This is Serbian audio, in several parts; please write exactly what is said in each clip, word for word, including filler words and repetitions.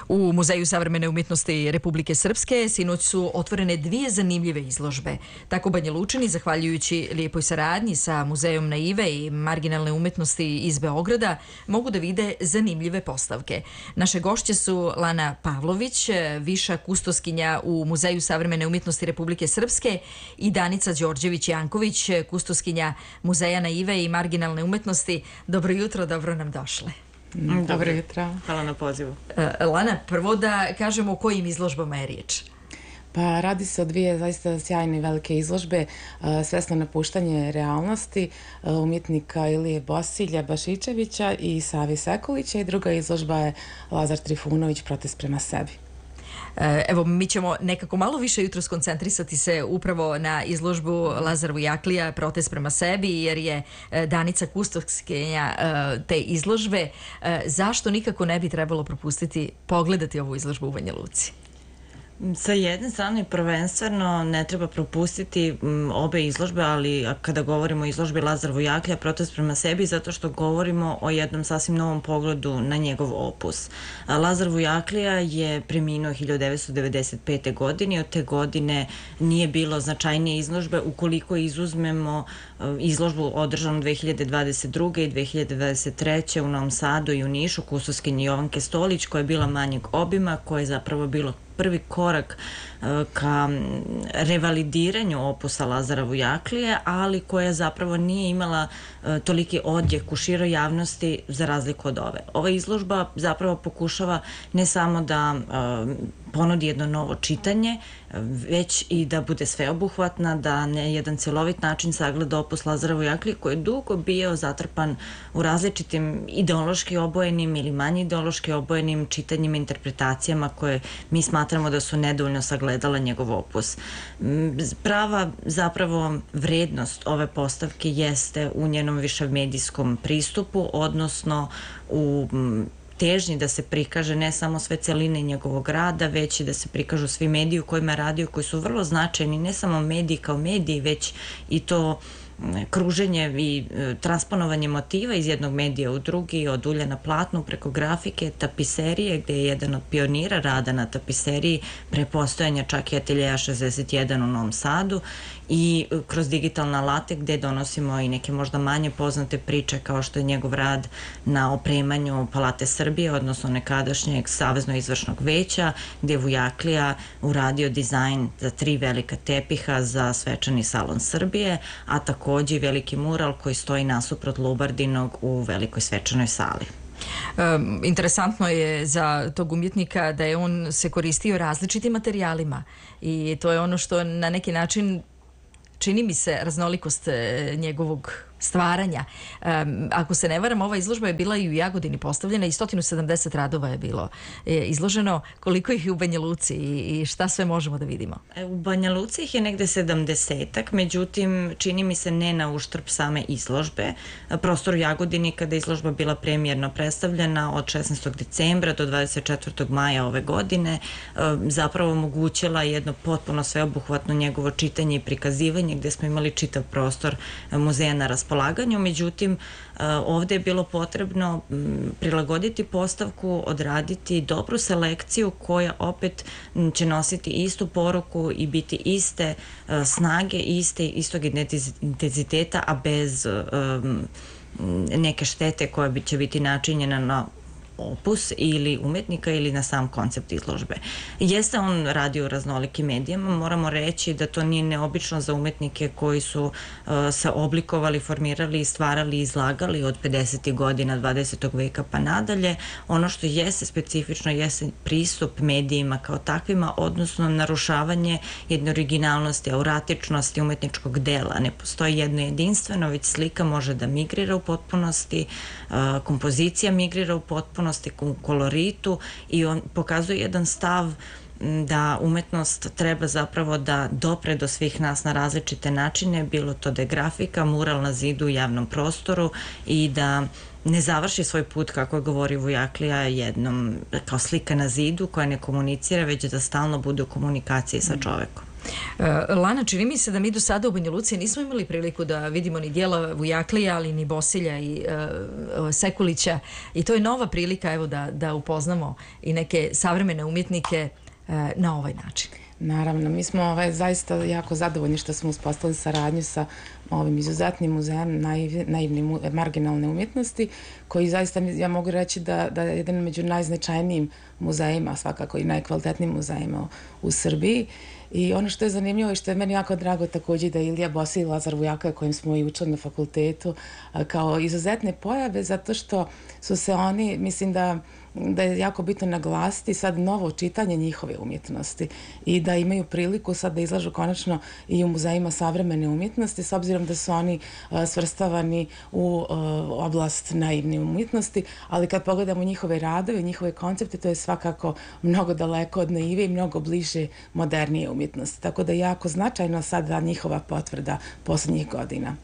U Muzeju savremene umjetnosti Republike Srpske sinoć su otvorene dvije zanimljive izložbe. Tako Banja Lučani, zahvaljujući lijepoj saradnji sa Muzejom naive i marginalne umjetnosti iz Beograda, mogu da vide zanimljive postavke. Naše gošće su Lana Pavlović, viša kustoskinja u Muzeju savremene umjetnosti Republike Srpske, i Danica Đorđević-Janković, kustoskinja Muzeja naive i marginalne umjetnosti. Dobro jutro, dobro nam došle. Mm, dobro jutro. Hvala na pozivu. Uh, Lana, prvo da kažemo o kojim izložbama je riječ. Pa radi se o dvije zaista sjajne i velike izložbe, uh, Svesno napuštanje realnosti uh, umjetnika Ilije Bosilja Bašičevića i Savi Sekulića, i druga izložba je Lazar Trifunović, Protest prema sebi. Evo, mi ćemo nekako malo više jutro skoncentrisati se upravo na izložbu Lazara Vujaklija, Protest prema sebi, jer je Danica kustoskinja te izložbe. Zašto nikako ne bi trebalo propustiti pogledati ovu izložbu u Banja Luci? Sa jedne strane, prvenstveno ne treba propustiti obe izložbe, ali kada govorimo o izložbi Lazara Vujaklija, Protest prema sebi, zato što govorimo o jednom sasvim novom pogledu na njegov opus. Lazar Vujaklija je preminuo hiljadu devetsto devedeset pete. godine, od te godine nije bilo značajnije izložbe ukoliko izuzmemo izložbu održanu dve hiljade dvadeset druge i dve hiljade dvadeset treće. u Novom Sadu i u Nišu, kustoskinje Jovanke Stolić, koja je bila manjeg obima, koja je zapravo bilo prvi korak ka revalidiranju opusa Lazara Vujaklije, ali koja zapravo nije imala toliki odjek u široj javnosti za razliku od ove. Ova izložba zapravo pokušava ne samo da ponudi jedno novo čitanje, već i da bude sveobuhvatna, da na jedan celovit način sagleda opus Lazara Vujaklije, koji je dugo bio zatrpan u različitim ideološki obojenim ili manje ideološki obojenim čitanjima, interpretacijama koje mi smatramo da su nedovoljno sagledala njegov opus. Prava zapravo vrednost ove postavke jeste u njenom višemedijskom pristupu, odnosno u težnji da se prikaže ne samo sve celine njegovog rada, već i da se prikažu svi mediji u kojima je radio, koji su vrlo značajni, ne samo mediji kao mediji, već i to kruženje i transponovanje motiva iz jednog medija u drugi, od ulja na platnu preko grafike, tapiserije, gde je jedan od pionira rada na tapiseriji pre postojanja čak i ateljeja šezdeset jedan u Novom Sadu, i kroz digitalne alate gde donosimo i neke možda manje poznate priče, kao što je njegov rad na opremanju Palate Srbije, odnosno nekadašnjeg Savezno izvršnog veća, gde je Vujaklija uradio dizajn za tri velika tepiha za svečani salon Srbije, a takođe i veliki mural koji stoji nasuprot Lubardinog u velikoj svečanoj sali. Um, interesantno je za tog umjetnika da je on se koristio različitim materijalima, i to je ono što na neki način čini mi se raznolikost njegovog stvaranja. Um, ako se ne varam, ova izložba je bila i u Jagodini postavljena i sto sedamdeset radova je bilo je izloženo. Koliko ih je u Banja Luci i, i šta sve možemo da vidimo? U Banja Luci ih je negde sedamdesetak, međutim čini mi se ne na uštrb same izložbe. Prostor u Jagodini, kada je izložba bila premijerno predstavljena od šesnaestog decembra do dvadeset četvrtog maja ove godine, zapravo omogućila jedno potpuno sveobuhvatno njegovo čitanje i prikazivanje, gde smo imali čitav prostor muzeja na raspolaganju. Međutim, ovde je bilo potrebno prilagoditi postavku, odraditi dobru selekciju koja opet će nositi istu poruku i biti iste snage, iste, istog intenziteta, a bez neke štete koja će biti načinjena na opus ili umetnika ili na sam koncept izložbe. Jeste on radio u raznolikim medijama, moramo reći da to nije neobično za umetnike koji su uh, se oblikovali, formirali, stvarali i izlagali od pedesetih godina dvadesetog veka pa nadalje. Ono što jeste specifično jeste pristup medijima kao takvima, odnosno narušavanje jedne originalnosti, auratičnosti umetničkog dela. Ne postoji jedno jedinstveno, već slika može da migrira u potpunosti, uh, kompozicija migrira u potpunosti, u koloritu, i on pokazuje jedan stav da umetnost treba zapravo da dopre do svih nas na različite načine, bilo to da je grafika, mural na zidu u javnom prostoru, i da ne završi svoj put, kako govori Vujaklija, jednom kao slika na zidu koja ne komunicira, već da stalno bude u komunikaciji sa čovekom. Lana, čini mi se da mi do sada u Banja Luci nismo imali priliku da vidimo ni dijela Vujaklija, ali ni Bosilja i uh, Sekulića, i to je nova prilika, evo, da, da upoznamo i neke savremene umjetnike uh, na ovaj način. Naravno, mi smo ovaj, zaista jako zadovoljni što smo uspostavili saradnju sa ovim izuzetnim muzejem naiv, naivne marginalne umjetnosti, koji zaista, ja mogu reći da, da je jedan među najznačajnijim muzejima, svakako i najkvalitetnijim muzejima u Srbiji. I ono što je zanimljivo i što je meni jako drago također da Ilija Bosilj i Lazar Vujaka, kojim smo i učili na fakultetu, kao izuzetne pojave, zato što su se oni, mislim da da je jako bitno naglasiti sad novo čitanje njihove umjetnosti i da imaju priliku sad da izlažu konačno i u muzejima savremene umjetnosti, s obzirom da su oni uh, svrstavani u uh, oblast naivne umjetnosti, ali kad pogledamo njihove radove, njihove koncepte, to je svakako mnogo daleko od naive i mnogo bliže modernije umjetnosti. Tako da je jako značajno sada njihova potvrda posljednjih godina.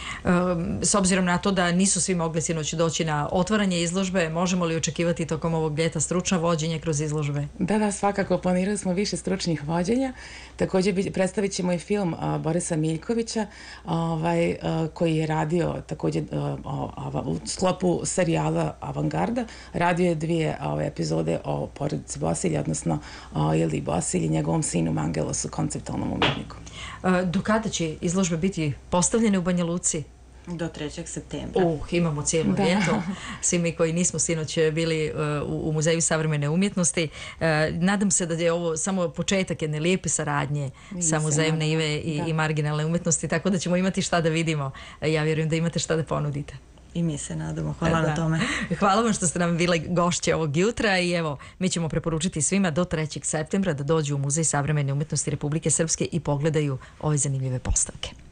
S obzirom na to da nisu svi mogli sinoć doći na otvaranje izložbe, možemo li očekivati tokom ovog ljeta stručno vođenje kroz izložbe? Da, da, svakako planirali smo više stručnih vođenja. Također predstavit ćemo i film uh, Borisa Miljkovića, ovaj, uh, koji je radio također uh, u sklopu serijala Avangarda. Radio je dvije ove epizode o porodici Bosilja, odnosno o Iliji Bosilji i njegovom sinu Mangelosu, konceptualnom umjetniku. Uh, do kada će izložbe biti postavljene u Banja Luci? Do trećeg septembra. Uh, imamo cijelo ljeto. Svi mi koji nismo sinoć bili uh, u, u Muzeju savremene umjetnosti. Uh, nadam se da je ovo samo početak jedne lijepe saradnje Mi sa Muzejem naive i, i marginalne umjetnosti, tako da ćemo imati šta da vidimo. Uh, ja vjerujem da imate šta da ponudite. I mi se nadamo. Hvala da. na tome. Hvala vam što ste nam bile gošće ovog jutra i evo, mi ćemo preporučiti svima do trećeg septembra da dođu u Muzej savremene umjetnosti Republike Srpske i pogledaju ove zanimljive postavke.